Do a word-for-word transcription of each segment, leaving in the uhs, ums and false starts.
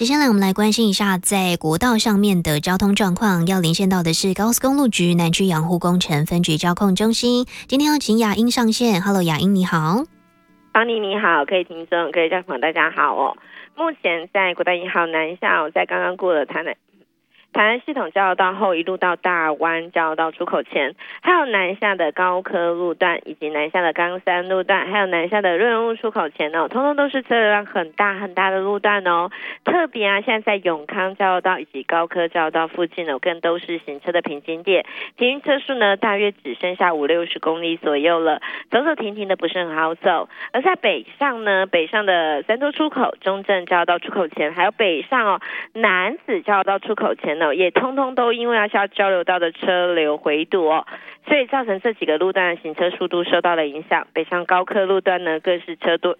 接下来我们来关心一下在国道上面的交通状况，要连线到的是高速公路局南区养护工程分局交控中心。今天要请雅英上线。 Hello， 雅英你好。 邦尼你好，各位听众各位家朋友大家好哦。目前在国道一号南下，在刚刚过了台南台南系统交流道后，一路到大湾交流道出口前，还有南下的高科路段，以及南下的冈山路段，还有南下的润路出口前哦，通通都是车流量很大很大的路段哦。特别啊，现在在永康交流道以及高科交流道附近哦，更都是行车的瓶颈点，停运车数呢大约只剩下五六十公里左右了，走走停停的不是很好走。而在北上呢，北上的三多出口、中正交流道出口前，还有北上哦南子交流道出口前也通通都因为要下交流道的车流回堵哦，所以造成这几个路段的行车速度受到了影响。北上高科路段呢更是车多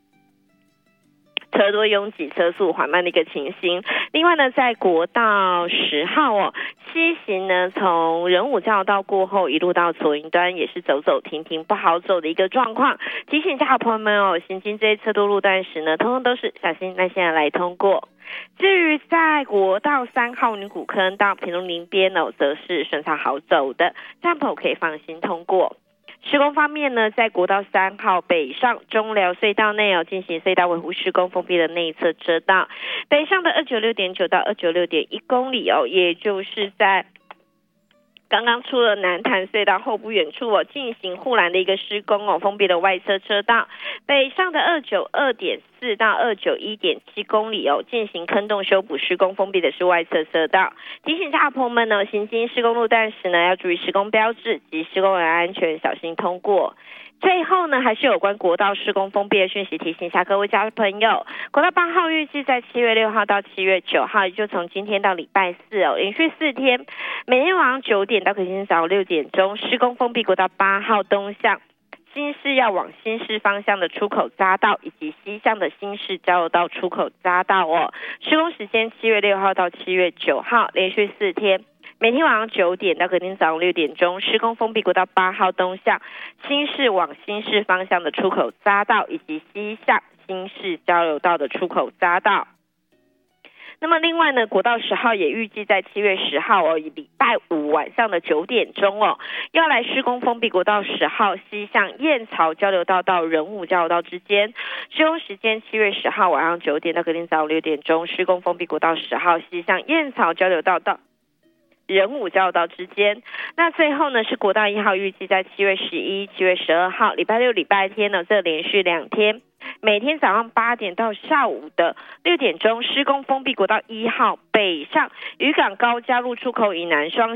车多拥挤、车速缓慢的一个情形。另外呢，在国道十号哦，西行呢从仁武交流道过后一路到左营端，也是走走停停不好走的一个状况。提醒一下好朋友们哦，行经这些车多路段时呢，通通都是小心耐心的来通过。至于在国道三号女古坑到屏东林边哦，则是顺畅好走的，站友可以放心通过。施工方面呢，在国道三号北上中寮隧道内哦，进行隧道维护施工，封闭的内侧车道。北上的二九六点九到二九六点一公里哦，也就是在刚刚出了南潭隧道后不远处哦，进行护栏的一个施工哦，封闭的外侧车道。北上的二九二点四到二九一点七公里哦，进行坑洞修补施工，封闭的是外侧车道。提醒大朋友们呢，行经施工路段时呢，要注意施工标志及施工人安全，小心通过。最后呢，还是有关国道施工封闭的讯息，提醒一下各位家朋友，国道八号预计在七月六号到七月九号，也就从今天到礼拜四哦，连续四天，每天晚上九点到隔天早上六点钟，施工封闭国道八号东向新市要往新市方向的出口匝道，以及西向的新市交流道出口匝道哦。施工时间七月六号到七月九号，连续四天。每天晚上九点到隔天早上六点钟，施工封闭国道八号东向新市往新市方向的出口匝道，以及西向新市交流道的出口匝道。那么另外呢，国道十号也预计在七月十号哦，礼拜五晚上的九点钟哦，要来施工封闭国道十号西向燕巢交流道到仁武交流道之间。施工时间七月十号晚上九点到隔天早上六点钟，施工封闭国道十号西向燕巢交流道到仁武交流道之间。那最后呢，是国道一号预计在七月十一、七月十二号，礼拜六、礼拜天呢，这连续两天，每天早上八点到下午的六点钟，施工封闭国道一号北上渔港高加入出口以南双